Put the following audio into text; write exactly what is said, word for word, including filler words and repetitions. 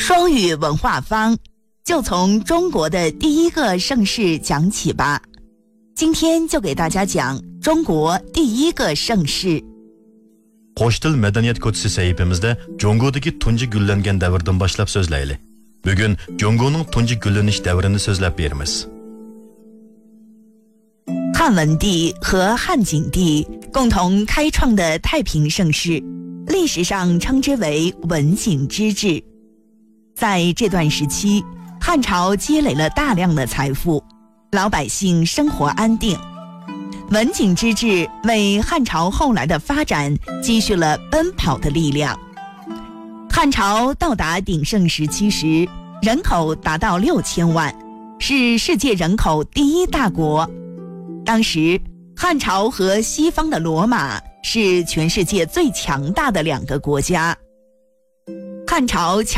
双语文化坊，就从中国的第一个盛世讲起吧。今天就给大家讲中国第一个盛世。 Qo'sh til madaniyat ko'chisi sahifamizda Jongodagi tunji gullangan davrdan boshlab so'zlayli. Bugun Jongoning tunji gullanish davrini so'zlab beramiz. 汉文帝和汉景帝共同开创的太平盛世，历史上称之为文景之治。在这段时期，汉朝积累了大量的财富，老百姓生活安定。文景之治为汉朝后来的发展积蓄了奔跑的力量。汉朝到达鼎盛时期时，人口达到六千万，是世界人口第一大国。当时，汉朝和西方的罗马是全世界最强大的两个国家。汉朝强